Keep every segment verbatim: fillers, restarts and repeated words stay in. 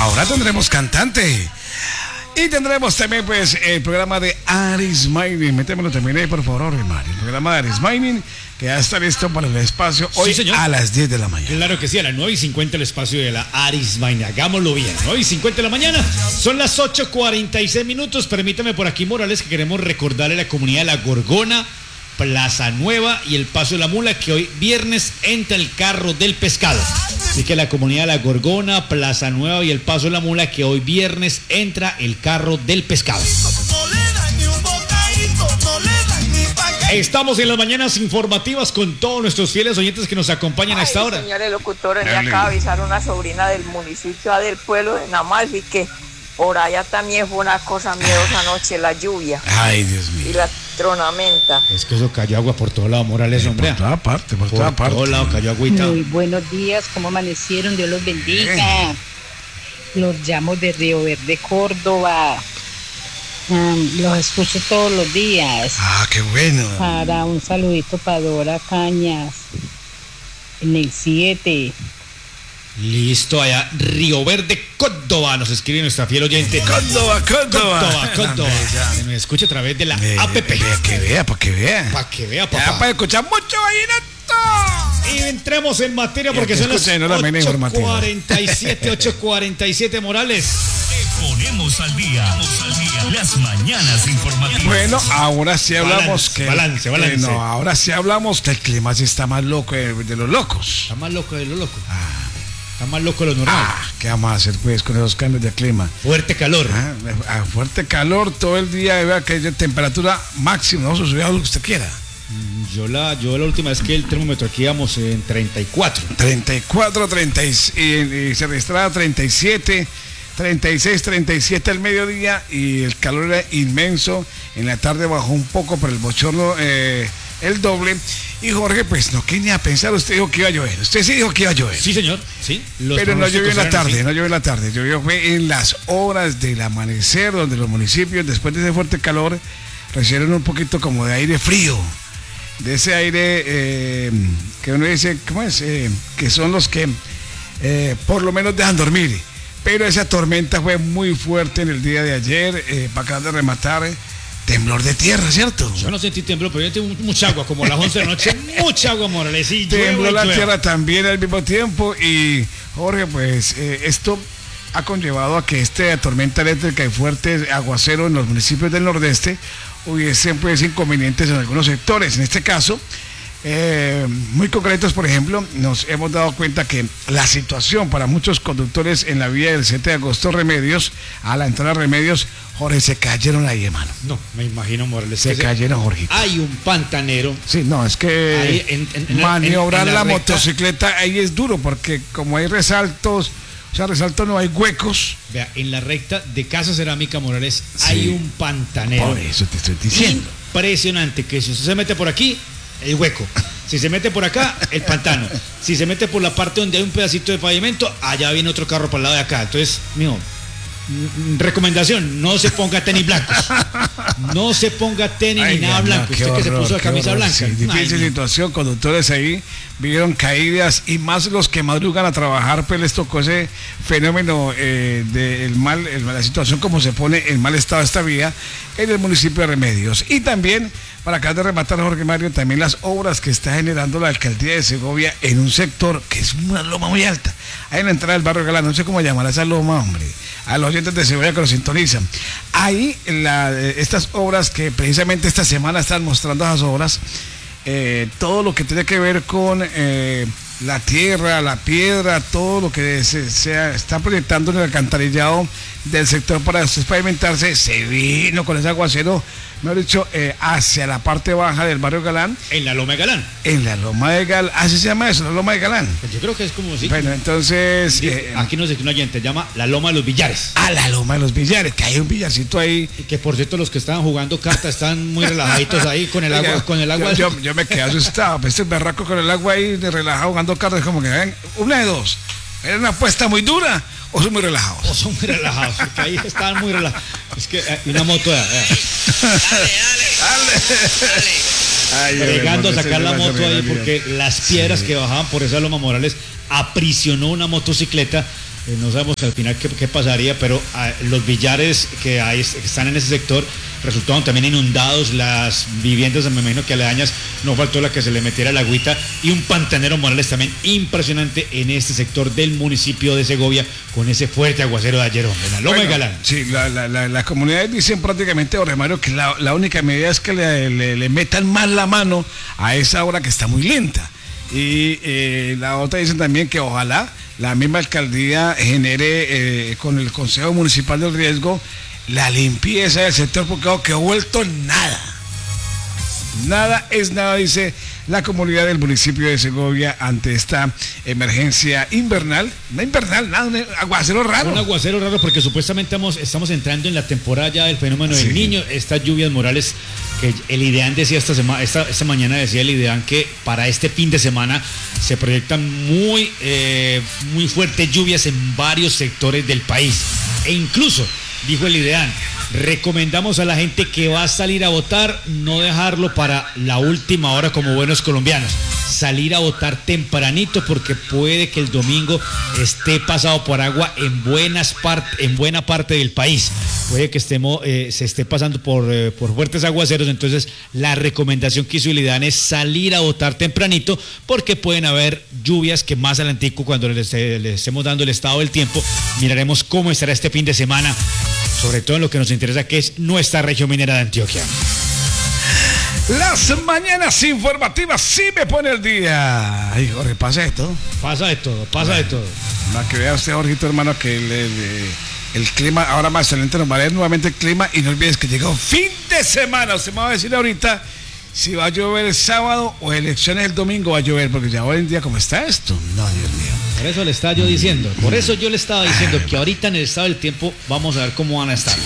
ahora tendremos cantante. Y tendremos también, pues, el programa de Aris Mining. Métemelo también ahí, por favor, Mario. El programa de Aris Mining, que ya está listo para el espacio hoy sí, a las diez de la mañana. Claro que sí, a las nueve y cincuenta el espacio de la Aris Mining. Hagámoslo bien. nueve y cincuenta de la mañana. Son las ocho cuarenta y seis minutos. Permítame por aquí, Morales, que queremos recordarle a la comunidad de La Gorgona, Plaza Nueva y el Paso de la Mula que hoy viernes entra el carro del pescado. Así que la comunidad de La Gorgona, Plaza Nueva y el Paso de la Mula que hoy viernes entra el carro del pescado. Estamos en las mañanas informativas con todos nuestros fieles oyentes que nos acompañan. Ay, a esta hora. Señores locutores, me acaba de avisar una sobrina del municipio del pueblo de Namalfi que por allá también fue una cosa miedosa anoche, la lluvia. Ay, Dios mío. Y la tronamenta. Es que eso cayó agua por todos lados, Morales, hombre. Por toda parte, por, por toda parte. Por todos lados cayó agüita. Muy buenos días, ¿cómo amanecieron? Dios los bendiga. Bien. Los llamo de Río Verde, Córdoba. Um, los escucho todos los días. Ah, qué bueno. Para un saludito para Dora Cañas. En el siete. Listo, allá, Río Verde, Córdoba, nos escribe nuestra fiel oyente. Córdoba, Córdoba. Córdoba, Córdoba. Se me escucha a través de la Ve, app. Para que vea, para que vea. Para que vea, papá. Ya para escuchar mucho vallenato. Y entremos en materia porque son las ocho cuarenta y siete, ocho cuarenta y siete, Morales. Te ponemos al día, al día, las mañanas informativas. Bueno, ahora sí hablamos balance, que... Balance, balance. Eh, no, ahora sí hablamos que el clima sí está más loco de, de los locos. Está más loco de los locos. Ah. Está más loco de lo normal. Ah, ¿qué vamos a hacer pues con esos cambios de clima? Fuerte calor. Ah, fuerte calor todo el día, vea que hay temperatura máxima, no se subía lo que usted quiera. Yo la, yo la última vez que el termómetro aquí íbamos en treinta y cuatro. treinta y cuatro, treinta y, y, y se registraba treinta y siete, treinta y seis, treinta y siete al mediodía y el calor era inmenso. En la tarde bajó un poco, pero el bochorno eh, el doble. Y Jorge, pues no quería pensar, usted dijo que iba a llover. Usted sí dijo que iba a llover. Sí, señor, sí. Los pero no llovió en la tarde, así. no llovió en la tarde. Llovió fue en las horas del amanecer, donde los municipios, después de ese fuerte calor, recibieron un poquito como de aire frío. De ese aire eh, que uno dice, ¿cómo es? Eh, que son los que eh, por lo menos dejan dormir. Pero esa tormenta fue muy fuerte en el día de ayer, eh, para acabar de rematar. Eh, Temblor de tierra, ¿cierto? Yo no sentí temblor, pero yo tengo mucha agua, como a las once de la noche, mucha agua, Morales. Y tembló la tierra también al mismo tiempo. Y Jorge, pues eh, esto ha conllevado a que esta tormenta eléctrica y fuerte aguacero en los municipios del nordeste hubiesen pues inconvenientes en algunos sectores. En este caso, eh, muy concretos, por ejemplo, nos hemos dado cuenta que la situación para muchos conductores en la vía del siete de agosto Remedios, a la entrada de Remedios, Jorge, se cayeron ahí, hermano. No, me imagino, Morales. Se cayeron, Jorge. Hay un pantanero. Sí, no, es que ahí en, en, en, maniobrar en, en la, la motocicleta ahí es duro, porque como hay resaltos, o sea, resaltos no hay huecos. Vea, en la recta de Casa Cerámica, Morales, sí, hay un pantanero. Por eso te estoy diciendo. Impresionante, que si usted se mete por aquí, el hueco. Si se mete por acá, el pantano. Si se mete por la parte donde hay un pedacito de pavimento, allá viene otro carro para el lado de acá. Entonces, mijo, recomendación, no se ponga tenis blancos. No se ponga tenis Ay, ni nada no, blanco. Usted horror, que se puso la camisa horror, blanca. Sí, difícil Ay, situación, conductores ahí vieron caídas y más los que madrugan a trabajar, pues les tocó ese fenómeno eh, del mal, el, la situación como se pone en mal estado esta vía en el municipio de Remedios. Y también, para acabar de rematar, Jorge Mario, también las obras que está generando la alcaldía de Segovia en un sector que es una loma muy alta. Ahí en la entrada del barrio Galán, no sé cómo llamar a esa loma, hombre. A los oyentes de Segovia que lo sintonizan. Ahí, la, estas obras que precisamente esta semana están mostrando esas obras, eh, todo lo que tiene que ver con eh, la tierra, la piedra, todo lo que se, se está proyectando en el alcantarillado del sector para pavimentarse, se vino con ese aguacero, mejor dicho, eh, hacia la parte baja del barrio Galán. En la Loma de Galán. En la Loma de Galán, así se llama eso, la Loma de Galán. Pues yo creo que es como así. Bueno, entonces... Eh, aquí nos dice un oyente, llama la Loma de los Billares. Ah, la Loma de los Billares, que hay un billarcito ahí. Y que por cierto los que estaban jugando cartas están muy relajaditos ahí con el agua. Oiga, con el agua. Yo, yo, yo me quedé asustado, este berraco con el agua ahí, de relajado jugando cartas, como que ven, una de dos. ¿Era una apuesta muy dura o son muy relajados? O son muy relajados, porque ahí estaban muy relajados. Es que eh, una moto, eh, eh. Dale, dale, dale. Llegando a sacar la moto ahí porque las piedras sí. que bajaban por esa Loma Morales aprisionó una motocicleta Eh, no sabemos al final qué, qué pasaría, pero ah, los billares que, hay, que están en ese sector resultaron también inundados, las viviendas, me imagino que aledañas, no faltó la que se le metiera la agüita, y un pantanero Morales también impresionante en este sector del municipio de Segovia, con ese fuerte aguacero de ayer, hombre, la Loma de Bueno, Galán. Sí, la, la, la, las comunidades dicen prácticamente, Jorge Mario, que la, la única medida es que le, le, le metan más la mano a esa obra que está muy lenta. Y eh, la otra dicen también que ojalá la misma alcaldía genere eh, con el Consejo Municipal del Riesgo la limpieza del sector, porque oh, que ha vuelto nada. Nada es nada, dice la comunidad del municipio de Segovia ante esta emergencia invernal. No invernal, nada, un aguacero raro. Un aguacero raro porque supuestamente estamos, estamos entrando en la temporada ya del fenómeno Sí. del Niño. Estas lluvias Morales que el IDEAN decía esta semana, esta, esta mañana decía el IDEAN que para este fin de semana se proyectan muy, eh, muy fuertes lluvias en varios sectores del país. E incluso, dijo el IDEAN, recomendamos a la gente que va a salir a votar no dejarlo para la última hora como buenos colombianos, salir a votar tempranito porque puede que el domingo esté pasado por agua en buenas part- en buena parte del país, puede que estemos eh, se esté pasando por, eh, por fuertes aguaceros. Entonces la recomendación que hizo el IDEAN es salir a votar tempranito porque pueden haber lluvias que más adelantico, cuando les, les estemos dando el estado del tiempo, miraremos cómo estará este fin de semana, sobre todo en lo que nos interesa, que es nuestra región minera de Antioquia. Las mañanas informativas sí me pone el día. Ay, Jorge, pasa esto. Pasa de todo, pasa de todo. Para que vea usted, Jorgito, hermano, que el, el, el clima ahora más excelente nos va a leer nuevamente el clima. Y no olvides que llegó fin de semana. Usted me va a decir ahorita si va a llover el sábado o elecciones el domingo va a llover, porque ya hoy en día, ¿cómo está esto? No, Dios mío. Por eso le estaba yo diciendo, por eso yo le estaba diciendo que ahorita en el estado del tiempo vamos a ver cómo van a estar.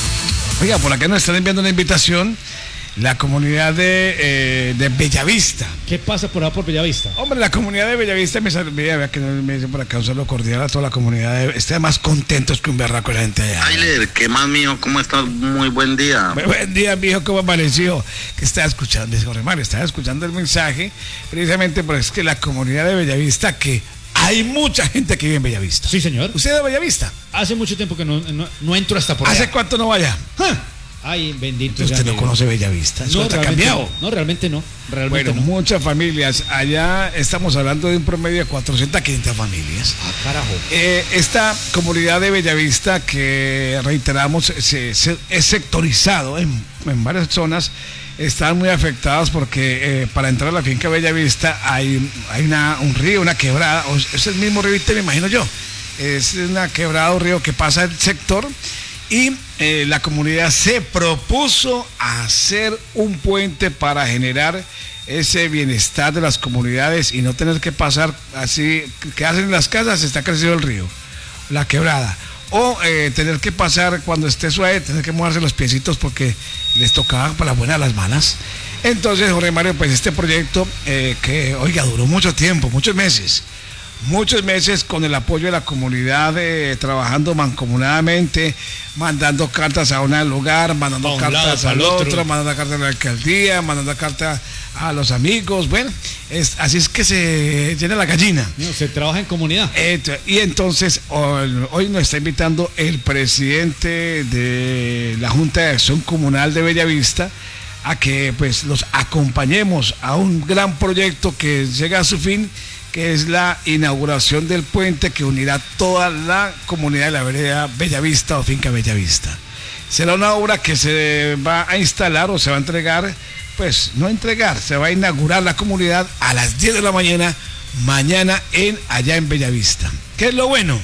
Oiga, por acá nos están enviando una invitación la comunidad de, eh, de Bellavista. ¿Qué pasa por ahí por Bellavista? Hombre, la comunidad de Bellavista me sal- mira, vea que me dicen por acá un saludo cordial a toda la comunidad. De, están más contentos que un berraco la gente allá. Tyler, ¿qué más, mijo? ¿Cómo estás? Muy buen día. Muy buen día, mijo, ¿cómo amaneció? Que estaba escuchando, dice Jorge Mario, estaba escuchando el mensaje, precisamente porque es que la comunidad de Bellavista, que hay mucha gente que vive en Bellavista. Sí, señor. ¿Usted es de Bellavista? Hace mucho tiempo que no, no, no entro hasta por allá. ¿Hace cuánto no vaya? ¡Ah! Ay, bendito sea Usted no mi conoce Bellavista, eso No, está realmente cambiado. no. No, realmente no. Realmente Bueno, no. muchas familias, allá estamos hablando de un promedio de cuatrocientas, quinientas familias. Ah, carajo. Eh, esta comunidad de Bellavista, que reiteramos, se, se- es sectorizado en, en varias zonas, están muy afectadas porque eh, para entrar a la finca Bellavista hay, hay una, un río, una quebrada, o es el mismo río, me imagino yo, es una quebrada, un río que pasa el sector, y eh, la comunidad se propuso hacer un puente para generar ese bienestar de las comunidades y no tener que pasar así, que hacen en las casas, está creciendo el río, la quebrada, o eh, tener que pasar cuando esté suave, tener que mojarse los piecitos porque les tocaba para las buenas a las malas. Entonces, Jorge Mario, pues este proyecto eh, que, oiga, duró mucho tiempo, muchos meses, muchos meses con el apoyo de la comunidad, eh, trabajando mancomunadamente, mandando cartas a un lugar, mandando Pa' un cartas lado, al pa'l otro, otro. mandando cartas a la alcaldía, mandando cartas a los amigos, bueno, es, así es que se llena la gallina. No, se trabaja en comunidad. Ent- Y entonces hoy, hoy nos está invitando el presidente de la Junta de Acción Comunal de Bellavista a que pues los acompañemos a un gran proyecto que llega a su fin, que es la inauguración del puente que unirá toda la comunidad de la vereda Bellavista o finca Bellavista. Será una obra que se va a instalar o se va a entregar, pues no entregar, se va a inaugurar la comunidad a las diez de la mañana, mañana en allá en Bellavista. ¿Qué es lo bueno?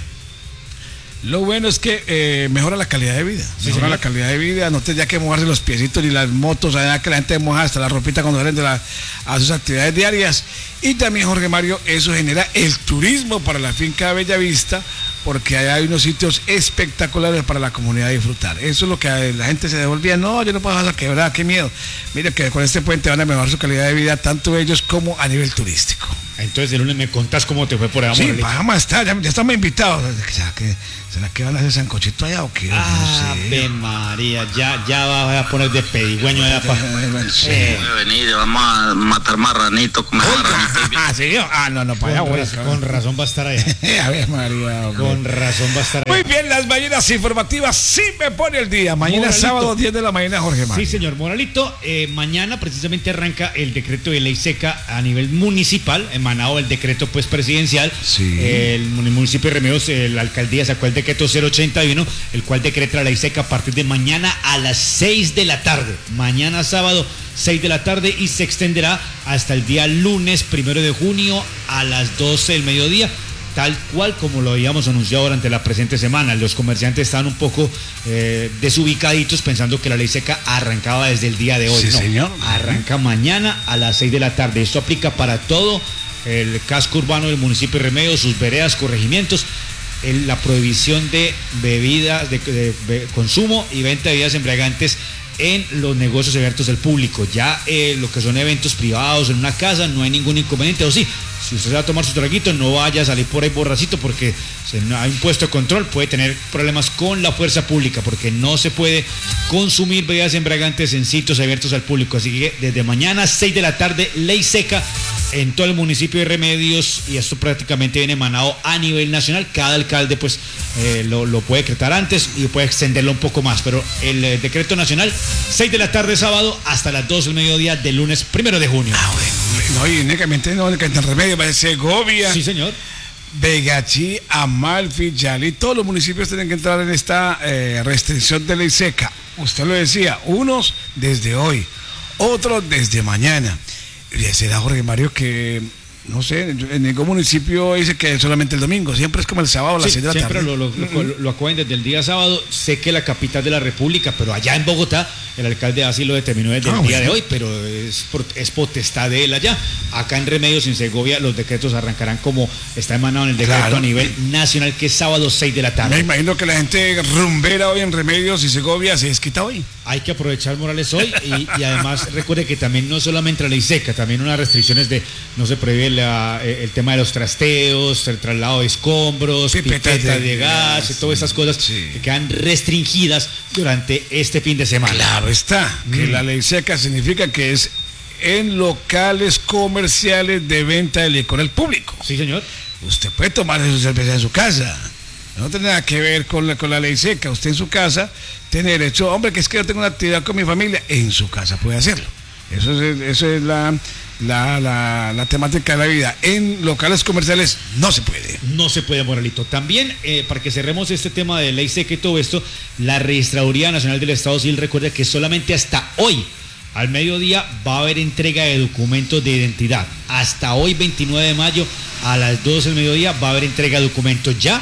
Lo bueno es que eh, mejora la calidad de vida. Sí, mejora señor. la calidad de vida, no tendría que mojarse los piecitos ni las motos, allá que la gente moja hasta la ropita cuando salen de la, a sus actividades diarias. Y también, Jorge Mario, eso genera el turismo para la finca de Bellavista, porque allá hay unos sitios espectaculares para la comunidad disfrutar. Eso es lo que la gente se devolvía. No, yo no puedo dejar quebrar, qué miedo. Mire que con este puente van a mejorar su calidad de vida, tanto ellos como a nivel turístico. Entonces el lunes me contás cómo te fue por allá. Sí, Moralito. vamos a estar, ya, ya estamos invitados. ¿Será que, ¿Será que van a hacer sancochito allá o qué? Yo no sé. Ave María, ya, ya vas a poner de pedigüeño allá para. Sí. Puede venir, vamos a matar marranitos, comer marranitos. Ah, sí, ah, no, no, para allá, Con, güey. raz- con razón va a estar allá. A ver, María. Con Con razón va a estar. Muy bien, las mañanas informativas sí me pone el día. Mañana Moralito. sábado, diez de la mañana, Jorge Mario. Sí, señor Moralito. Eh, mañana precisamente arranca el decreto de ley seca a nivel municipal, emanado del decreto pues presidencial. Sí. Eh, el municipio de Remedios, eh, la alcaldía sacó el decreto cero ochenta y uno, el cual decreta la ley seca a partir de mañana a las seis de la tarde. Mañana sábado, seis de la tarde, y se extenderá hasta el día lunes primero de junio a las doce del mediodía. Tal cual como lo habíamos anunciado durante la presente semana. Los comerciantes estaban un poco eh, desubicaditos pensando que la ley seca arrancaba desde el día de hoy. Sí, no, señor. Arranca mañana a las seis de la tarde. Esto aplica para todo el casco urbano del municipio de Remedios, sus veredas, corregimientos. El, la prohibición de bebidas, de, de, de consumo y venta de bebidas embriagantes en los negocios abiertos del público. Ya eh, lo que son eventos privados en una casa, no hay ningún inconveniente. O sí, si usted va a tomar su traguito, no vaya a salir por ahí borracito, porque si no hay un puesto de control, puede tener problemas con la fuerza pública, porque no se puede consumir bebidas embriagantes en sitios abiertos al público. Así que desde mañana, seis de la tarde, ley seca en todo el municipio de Remedios, y esto prácticamente viene emanado a nivel nacional. Cada alcalde pues eh, lo, lo puede decretar antes y puede extenderlo un poco más, pero el eh, decreto nacional, seis de la tarde sábado hasta las dos del mediodía del lunes primero de junio. Ah, bueno. No, y únicamente no, en Remedios, va a Segovia. Sí, señor. Begachí, Amalfi, Yalí, todos los municipios tienen que entrar en esta eh, restricción de ley seca. Usted lo decía, unos desde hoy, otros desde mañana. Y será, Jorge Mario, que no sé, en ningún municipio dice que solamente el domingo, siempre es como el sábado a las sí, seis de la siempre tarde. Lo, lo, lo, lo, lo acuerdan desde el día sábado. Sé que la capital de la República, pero allá en Bogotá, el alcalde así lo determinó desde ah, el día bueno. de hoy, pero es, por, es potestad de él allá. Acá en Remedios, en Segovia, los decretos arrancarán como está emanado en el decreto claro. a nivel nacional, que es sábado seis de la tarde. Me imagino que la gente rumbera hoy en Remedios y Segovia se desquita hoy. Hay que aprovechar, Morales, hoy, y, y además recuerde que también no solamente la ley seca, también unas restricciones de no se prohíbe la, el tema de los trasteos, el traslado de escombros, pipetas de, de gas, y todas esas cosas sí. que quedan restringidas durante este fin de semana. Claro está, que mm. la ley seca significa que es en locales comerciales de venta de licor al público. Sí, señor. Usted puede tomar su cerveza en su casa. No tiene nada que ver con la, con la ley seca. Usted en su casa tiene derecho, hombre, que es que yo tengo una actividad con mi familia, en su casa puede hacerlo. Eso es, eso es la, la, la, la temática de la vida. En locales comerciales no se puede. No se puede, Moralito. También, eh, para que cerremos este tema de ley seca y todo esto, la Registraduría Nacional del Estado Civil recuerda que solamente hasta hoy, al mediodía, va a haber entrega de documentos de identidad. Hasta hoy, veintinueve de mayo, a las doce del mediodía, va a haber entrega de documentos ya.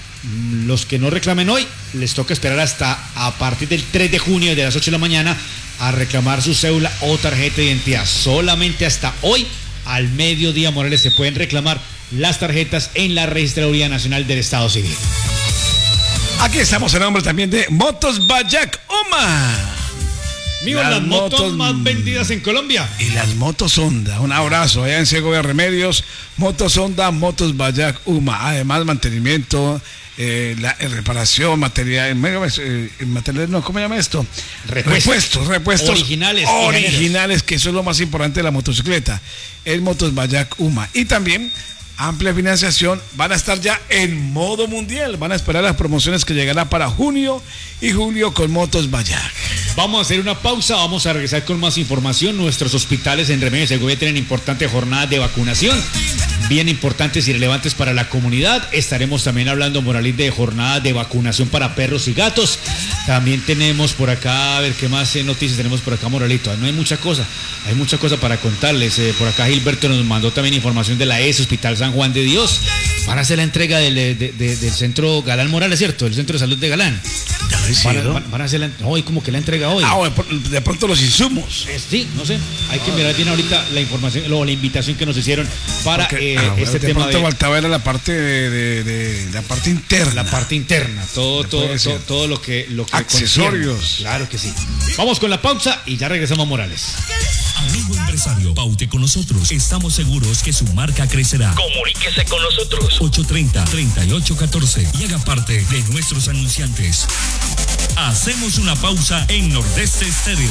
Los que no reclamen hoy, les toca esperar hasta a partir del tres de junio de las ocho de la mañana a reclamar su cédula o tarjeta de identidad. Solamente hasta hoy, al mediodía, Morales, se pueden reclamar las tarjetas en la Registraduría Nacional del Estado Civil. Aquí estamos en nombre también de Motos Bayac Uma. Mío, las, las motos, motos más vendidas en Colombia. Y las motos Honda. Un abrazo allá en Segovia Remedios. Motos Honda, Motos Bayac Uma. Además, mantenimiento, eh, la eh, reparación, material, eh, material, no, ¿cómo se llama esto? Repuestos. Repuestos, repuestos. Originales. Originales, que eso es lo más importante de la motocicleta. El Motos Bayac Uma. Y también amplia financiación, van a estar ya en modo mundial, van a esperar las promociones que llegarán para junio y julio con Motos Bayac. Vamos a hacer una pausa, vamos a regresar con más información. Nuestros hospitales en Remedios Segovia tienen importantes jornadas de vacunación, bien importantes y relevantes para la comunidad. Estaremos también hablando, Moralín, de jornadas de vacunación para perros y gatos. También tenemos por acá, a ver qué más noticias tenemos por acá, Moralito. No hay mucha cosa, hay mucha cosa para contarles. Eh, por acá Gilberto nos mandó también información de la E S, Hospital San Juan de Dios. Van a hacer la entrega del, de, de, del centro Galán Morales, ¿cierto? El centro de salud de Galán. Ya lo hicieron. Van, van, van a hacer la, hoy como que la entrega hoy. Ah, de pronto los insumos. Eh, sí, no sé. Hay que mirar bien ahorita la información o la invitación que nos hicieron para Porque, eh, ah, bueno, este de tema pronto de faltaba era la parte de, de, de, de la parte interna. la parte interna, todo, todo, todo, todo lo que, lo que accesorios. Concierne. Claro que sí. Vamos con la pausa y ya regresamos, Morales. Amigo empresario, paute con nosotros. Estamos seguros que su marca crecerá. Comuníquese con nosotros. ocho treinta, treinta y ocho catorce y haga parte de nuestros anunciantes. Hacemos una pausa en Nordeste Estéreo.